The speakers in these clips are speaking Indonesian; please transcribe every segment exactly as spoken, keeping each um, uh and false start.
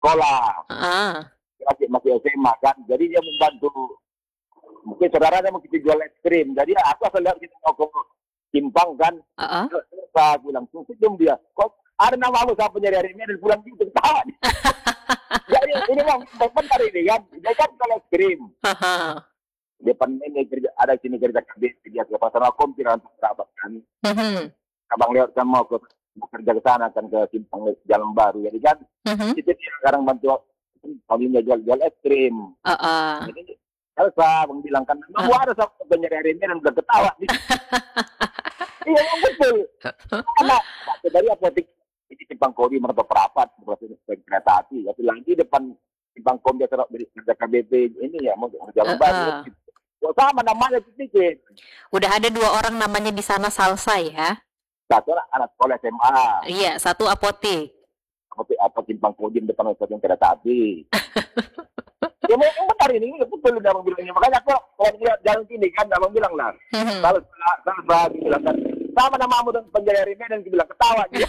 sekolah. Ah. Masih masih S M A kan. Jadi dia membantu. Mungkin saudaranya mungkin jual es krim. Jadi aku asal lihat kita mau ke Simpang kan. Uh-uh. Saya bilang, senyum dia. Kok ada namamu sama penyari ini dan pulang gitu ketawa. Jadi ini bang, bentar ini kan. Dia kan jual es krim. Haha. Depan ini kerja, ada sini kerja kerja kerja ke pasar Akom untuk kerabat kan. Mhm. Abang lewat kan mau ke kerja ke sana kan ke Simpang Jalan Baru. Jadi kan Mhm. kita sekarang bantu kalinya jual-jual es krim. Uh-uh. Jadi Elsa bang bilang kan, kamu ada sama penyari ini dan udah ketawa. Iya yang betul. Karena dari apotek ini Simpang Kodi merata perapat proses kereta api. Tapi lagi depan Simpang Kodi dari kerja K B P ini ya mau Jalan Baru. Oh, sama namanya sedikit. Udah ada dua orang namanya di sana Salsa ya? Satu anak sekolah S M A. Iya, satu apotek. Apotek apa Simpang Kodim depan stasiun kereta api. Ya memang benar ini, ini betul udah abang bilang ini. Makanya aku kalau lihat jalan sini kan abang bilang lah. Kalau kalau saya bilang kan sama namamu dan penjaya dan bilang ketawa dia.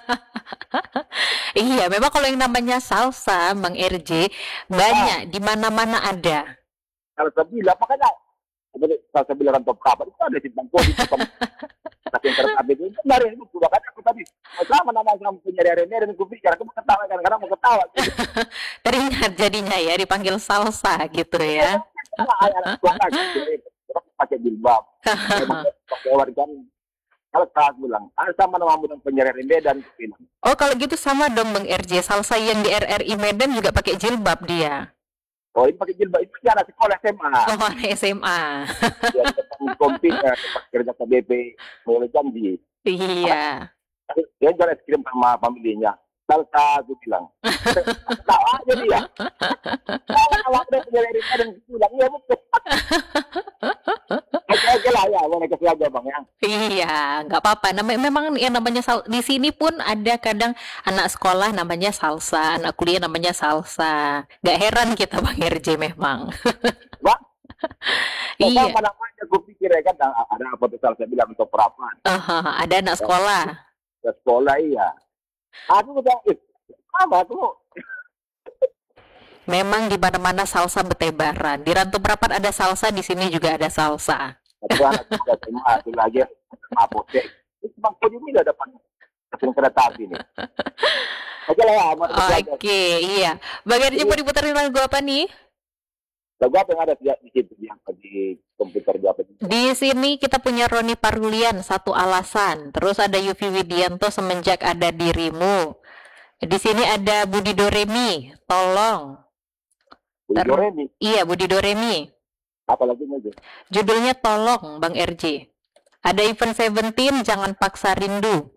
Iya, memang kalau yang namanya Salsa, Bang R J, banyak di mana-mana ada. Kalau saya bilang makanya kalau saya bilang rantau kabar itu ada Simpang Kodim depan stasiun kereta api itu benar ini betul. Makanya aku tadi sama nama sama penjaya dan aku pikir aku mau ketawa kan karena mau ketawa. Teringat jadinya ya dipanggil Salsa gitu ya. Anak sekolah pakai jilbab. Pakai kan. Kalau saya bilang, ada sama nama dan penjara Medan bilang. Oh kalau gitu sama dong Bang R J. Salsa yang di R R I Medan juga pakai jilbab dia. Oh ini pakai jilbab itu anak sekolah S M A. Oh anak S M A. Dia ketemu kompinya kerja K B P mulai janji. Iya. Dia jual es krim sama familinya. Salsa aku bilang. Tahu aja dia. Kalau awak ada penjara Medan bilang iya betul. Oke lah ya, boleh kasih aja bang ya. Iya, nggak apa-apa. Namanya memang yang namanya sal- di sini pun ada kadang anak sekolah namanya Salsa, anak kuliah namanya Salsa. Gak heran kita Bang R J memang. Bang, Iya. Apa namanya gue pikir ya kan ada apa tuh Salsa bilang untuk perapan. Uh, ada anak sekolah. Ke sekolah iya. Aku udah, eh, apa tuh? Memang di mana-mana salsa bertebaran. Di Rantau Perapat ada salsa, di sini juga ada salsa. Satu anak juga cuma itu lagi apotek. Itu bang Kodi ini udah dapat stasiun kereta api nih. Oke lah ya. Oke, iya. Bang R J mau diputarin lagu apa nih? Lagu apa yang ada di, di situ yang di komputer di apa? Di sini kita punya Roni Parulian, Satu Alasan. Terus ada Yufi Widianto, Semenjak Ada Dirimu. Di sini ada Budi Doremi, Tolong. Budi Ter- Doremi. Iya, Budi Doremi. Apa lagi nih? Judulnya Tolong, Bang R J. Ada Even Seventeen, Jangan Paksa Rindu.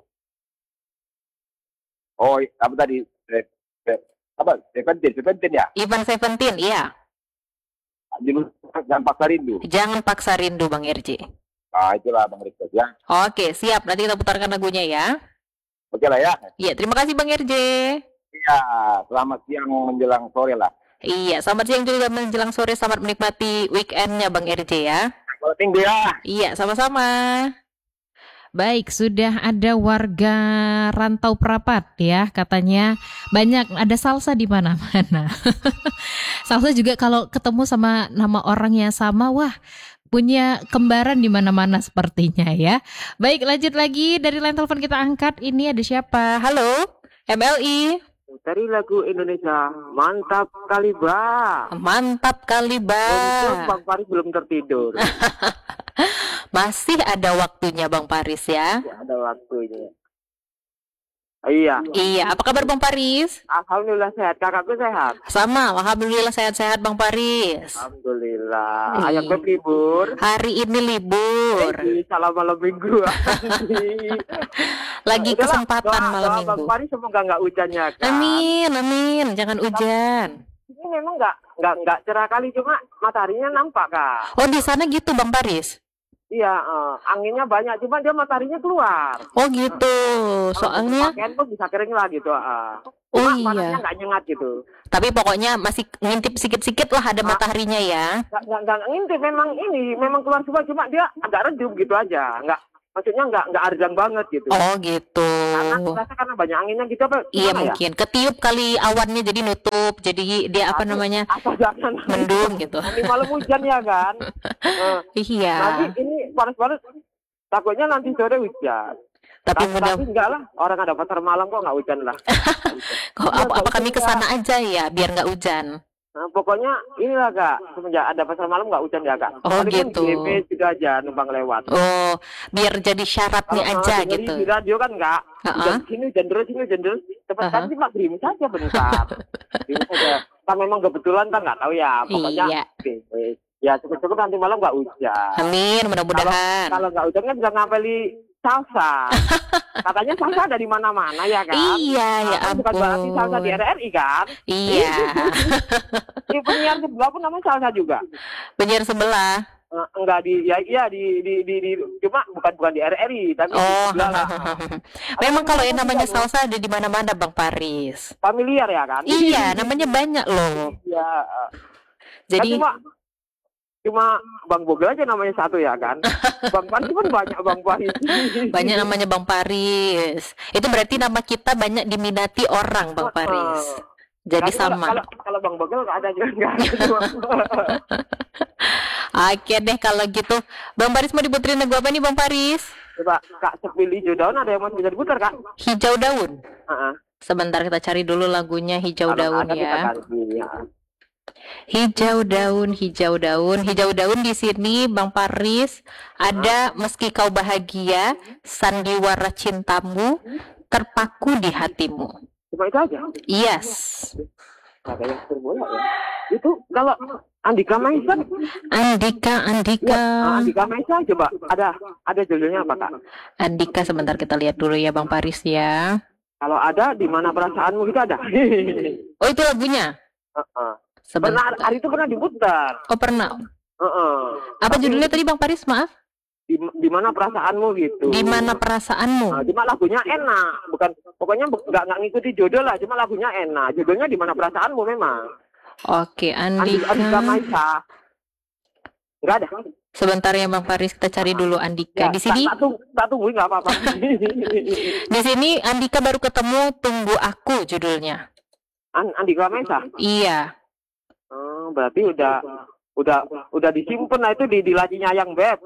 Oh, apa tadi? Eh, eh, apa? Seventeen, Seventeen ya? Even Seventeen, iya. Judul Jangan Paksa Rindu. Jangan Paksa Rindu, Bang R J. Ah, itulah Bang Rizky ya. Oke, siap. Nanti kita putarkan lagunya ya. Oke lah ya. Iya, terima kasih Bang R J. Iya, selamat siang menjelang sore lah. Iya, selamat siang juga menjelang sore. Selamat menikmati weekendnya Bang R J ya. Selamat tinggi ya. Iya, sama-sama. Baik, sudah ada warga Rantau Perapat ya, katanya banyak ada salsa di mana-mana. Salsa juga kalau ketemu sama nama orang yang sama, wah, punya kembaran di mana-mana sepertinya ya. Baik, lanjut lagi dari line telepon kita angkat. Ini ada siapa? Halo, M L I. Dari lagu Indonesia, mantap kali Ba. Mantap kali Ba. Untung Bang Paris belum tertidur. Masih ada waktunya Bang Paris ya. Ya, ada waktunya. Iya. Iya, apa kabar Bang Paris? Alhamdulillah sehat, kakakku sehat. Sama, alhamdulillah sehat-sehat Bang Paris. Alhamdulillah. Iya. Ayah gue libur. Hari ini libur. Lagi salam malam minggu. Lagi Udahlah, kesempatan doa, malam doa minggu. Bang Paris semoga nggak hujannya kan. Amin, amin. Jangan hujan. Ini memang nggak nggak nggak cerah kali, cuma mataharinya nampak kak. Oh, di sana gitu Bang Paris? Iya, eh, anginnya banyak, cuma dia mataharinya keluar. Oh gitu. Soalnya pakaian pun bisa kering lah gitu. Uh. Oh Cuma iya. panasnya nggak nyengat gitu. Tapi pokoknya masih ngintip sikit-sikit lah ada mataharinya ya. Nggak nggak nggak ngintip, memang ini memang keluar semua, cuma dia agak redup gitu aja. Nggak maksudnya nggak nggak ardang banget gitu. Oh gitu. Karena rasa karena banyak anginnya gitu apa? Iya gimana ya? mungkin ketiup kali awannya jadi nutup, jadi dia apa Atau- namanya Atau jangan mendung gitu. nanti malam hujan ya kan. Eh, Iya. nanti ini panas-panas takutnya nanti sore hujan. Tapi Tapi, mudah. tapi enggak lah, orang ada pasar malam kok nggak hujan lah. Kok Iya, apa, apa kok kami itu ke sana aja ya biar nggak hujan. Nah, pokoknya inilah kak, semenjak ada pasar malam nggak hujan ya kak. Oh, Paling gitu. G P sudah aja numpang lewat. Oh, biar jadi syaratnya Kalau aja dengerin gitu. di radio kan enggak. Ha-ha. Hujan sini hujan terus sini hujan terus. Cepat Aha. kan cuma gerimis saja bentar. Gerimis saja. Kan memang kebetulan kan nggak tahu ya. Pokoknya Iya. oke, ya cukup-cukup nanti malam nggak hujan. Amin, mudah-mudahan. Kalau nggak hujan kan bisa ngapeli salsa. Katanya salsa ada di mana-mana ya kan. Iya, ya Nah, kan bukan berarti salsa di ampun. R R I kan. Iya. Ini penyiar sebelah pun namanya salsa juga. Penyiar sebelah. Eh, enggak di ya iya di di di, di cuma bukan bukan di R R I tapi di Oh. sebelah lah. Memang kalau yang Ada namanya juga, salsa ada di mana-mana, Bang Paris. familiar ya kan. Iya, namanya banyak loh. Iya. Jadi Kan cuma cuma Bang Bogel aja namanya satu ya kan. Bang Paris pun banyak Bang Paris. banyak namanya Bang Paris. Itu berarti nama kita banyak diminati orang, Bang Paris. Jadi Tapi kalau- sama. Kalau, kalau Bang Bogel nggak ada juga nggak ada cuma. Oke deh kalau gitu. Bang Paris mau diputerin lagu apa nih, Bang Paris? Coba Kak sepil hijau daun ada yang masih bisa diputar Kak? Hijau daun. Heeh. Sebentar kita cari dulu lagunya Hijau Kalau Daun ada kita ya. ganti, ya. Hijau daun, hijau daun, hijau daun di sini Bang Paris ada meski kau bahagia, sandiwara cintamu terpaku di hatimu. Cuma itu aja. Yes. Nggak ada yang terbola ya. Itu kalau Andika Maisa, Andika, Andika. Ah, Andika Maisa coba ada ada judulnya apa Kak? Andika sebentar kita lihat dulu ya Bang Paris ya. Kalau ada di mana perasaanmu itu ada. Oh itu lagunya. Heeh. Pernah Sebentar. hari itu pernah diputar. Oh pernah. Heeh. Apa Tapi judulnya tadi Bang Paris? Maaf. Di, di mana perasaanmu gitu. Di mana perasaanmu? Nah, cuma lagunya enak, bukan pokoknya bu- nggak nggak ngikuti judul lah, cuma lagunya enak. Judulnya di mana perasaanmu memang. Oke, Andi, Andika Andika. Maisa. Nggak ada. Sebentar ya Bang Paris, kita cari dulu Andika. Ya, Di sini tak, tak, tunggu, tak tungguin nggak apa-apa. Di sini Andika baru ketemu Tunggu Aku judulnya. An- Andika Maisa. Iya. Oh, berarti udah udah udah disimpan lah itu di di lacinya yang beb.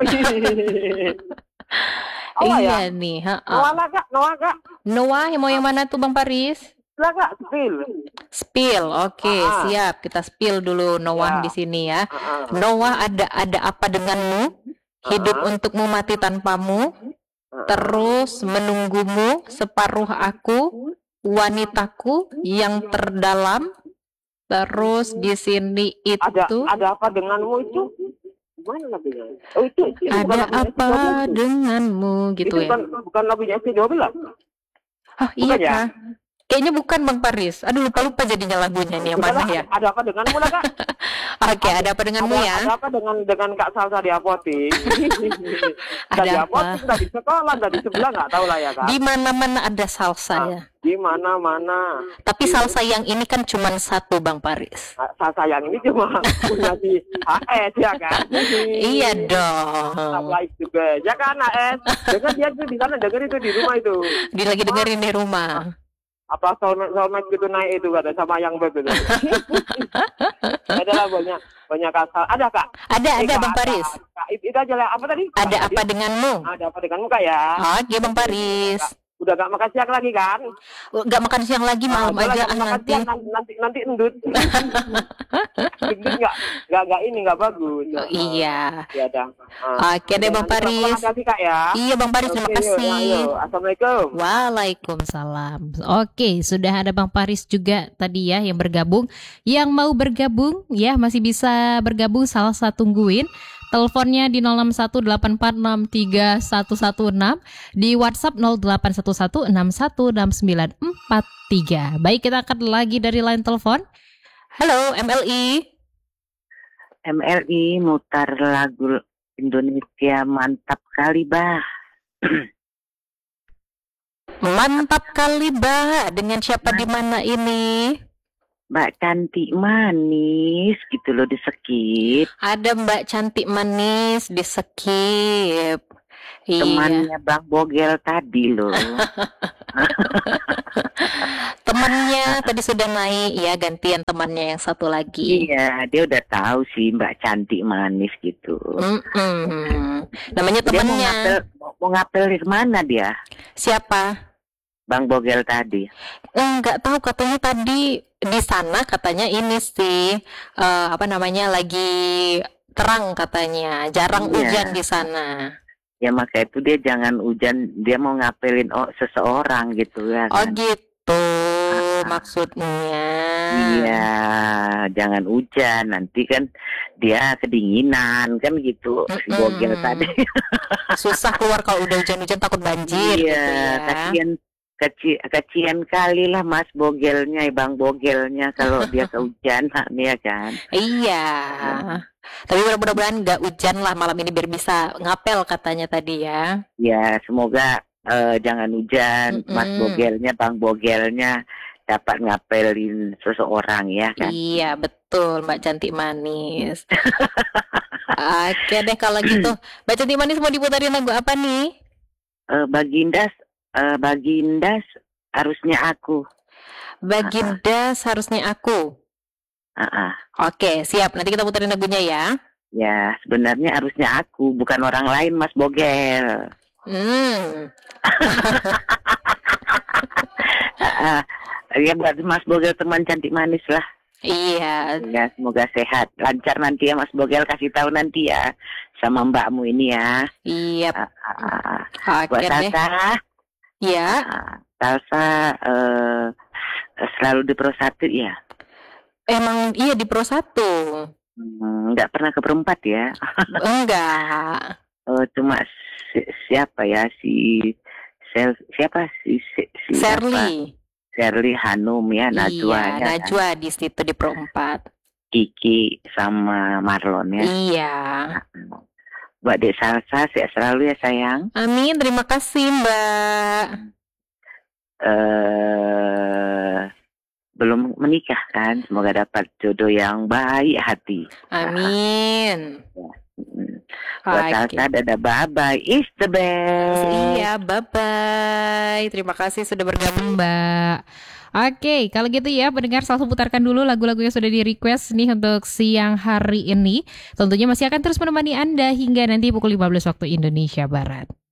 Oh iya ya. nih, heeh. Noah lah, Kak, Noah Kak. Noah yang mau yang mana tuh Bang Paris? Lah Kak, spill. Spill. Oke, Ah. siap. Kita spill dulu Noah Ya. di sini ya. Heeh. Noah ada ada apa denganmu? Hidup Ah. untukmu mati tanpamu. Heeh. Terus menunggumu separuh aku, wanitaku yang terdalam. Terus di sini Ada itu ada apa denganmu itu? Gimana lagunya? Oh itu, itu bukan ada lagunya S T apa dua belas. denganmu gitu Itu ya. bukan bukan lagunya S T dua belas. Oh iya bukan ya? kah? Kayaknya bukan Bang Paris. Aduh lupa-lupa jadinya lagunya nih yang Bukan mana lah, ya. Ada apa denganmu lah Kak? Oke, ada apa denganmu ada, ya? ada apa dengan dengan Kak Salsa di apotik? Ada Dari apa? apotik, dari sekolah, dari sebelah nggak tahu lah ya Kak. Di mana-mana ada salsa Ah. ya. Di mana-mana. Tapi salsa yang ini kan cuma satu Bang Paris. Ah, Salsa yang ini cuma punya si H S ya kan? Iya dong. Like juga. Ya kan H S? Dengar dia tuh di sana, dengar itu di rumah itu. Di lagi dengerin di rumah. Apa soulmate soulmate gitu naik itu ada sama yang beb itu. Ada lah banyak banyak kasar. Ada Kak? Ada Eh, ada Kak, Bang Paris. Kak, itu, itu aja lah. Apa tadi? Ada Tadi? apa denganmu? Ada apa denganmu Kak ya? Oke Bang Paris. Udah gak makan siang lagi kan? Gak makan siang lagi malam Ah, udah lah, aja gak ah, makan nanti. siang, nanti nanti nanti endut. Endut nggak nggak nggak ini nggak bagus. Oh, iya. Ya dah. Ah. Oke deh Bang Nanti Paris. Terima kasih Kak ya. Iya Bang Paris terima Oke, yuk, kasih. ya, yuk. Assalamualaikum. Waalaikumsalam. Oke, sudah ada Bang Paris juga tadi ya yang bergabung. Yang mau bergabung ya masih bisa bergabung, salah satu tungguin. Teleponnya di nol enam satu delapan empat enam tiga satu satu enam, di WhatsApp nol delapan satu satu enam satu enam sembilan empat tiga. Baik, kita akan lagi dari line telepon. Halo M L I. M L I mutar lagu Indonesia mantap kali bah. Mantap kali Mbak. Dengan siapa di mana ini? Mbak cantik manis gitu loh di skip. Ada Mbak cantik manis di skip. Iya. Temannya Bang Bogel tadi loh. Temannya tadi sudah naik ya, gantian temannya yang satu lagi. Iya, dia udah tahu sih Mbak cantik manis gitu. Mm-mm. Namanya Dia mau temannya ngapel, mau, mau ngapel di mana dia? siapa? Bang Bogel tadi. Enggak tahu, katanya tadi di sana katanya ini sih eh, apa namanya lagi terang katanya, jarang Iya. hujan di sana. Ya maka itu dia jangan hujan, dia mau ngapelin oh, seseorang gitu ya Oh kan. gitu Ah, maksudnya. iya, jangan hujan, nanti kan dia kedinginan kan gitu si Bogel Mm-mm. tadi. Susah keluar kalau udah hujan-hujan, takut banjir gitu Iya, ya. kasihan keci, kecian kali lah Mas Bogelnya, Bang Bogelnya kalau dia kehujanan ya kan. Iya. Tapi mudah-mudahan nggak hujan lah malam ini biar bisa ngapel katanya tadi ya. Ya, semoga eh, jangan hujan, Mas Mm-mm. Bogelnya, Bang Bogelnya dapat ngapelin seseorang ya kan. Iya betul Mbak Cantik Manis. Oke deh kalau gitu. Mbak Cantik Manis mau diputarin lagu apa nih? Eh, Bagindas, eh, Bagindas harusnya aku. Baginda seharusnya aku. Ah, ah. Oke siap, nanti kita putarin lagunya ya. Ya, sebenarnya harusnya aku, bukan orang lain Mas Bogel. Hmm. Ah, ah. Ya buat Mas Bogel teman cantik manis lah. Iya. Ya, semoga sehat, lancar nanti ya Mas Bogel, kasih tahu nanti ya sama mbakmu ini ya. Iya. Ah, ah, ah. Oke Buat deh. Salsa, Ya. ah, Salsa eh, selalu di Pro satu ya. Emang iya di Pro satu. Hmm, nggak pernah ke Pro empat ya. Enggak. Oh, cuma si- siapa ya si Sel, siapa si, si, si apa? Shirley. Shirley Hanum ya, Najwa Iya, ya kan? Najwa di situ di Pro empat. Kiki sama Marlon ya. Iya. Buat Dek Salsa sehat selalu ya sayang. Amin, terima kasih Mbak. Eh belum menikah kan, semoga dapat jodoh yang baik hati. Amin. Hmm. Buat Oke. Salsa dadah bye bye, is the best. Iya, bye-bye. Terima kasih sudah bergabung, Mbak. Oke, kalau gitu ya, pendengar selalu putarkan dulu lagu-lagu yang sudah di-request nih untuk siang hari ini. Tentunya masih akan terus menemani Anda hingga nanti pukul lima belas waktu Indonesia Barat.